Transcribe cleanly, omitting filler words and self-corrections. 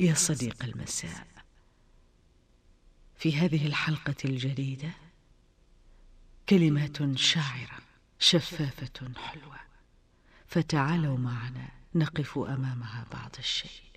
يا صديق المساء، في هذه الحلقة الجديدة كلمات شاعرة شفافة حلوة، فتعالوا معنا نقف أمامها بعض الشيء.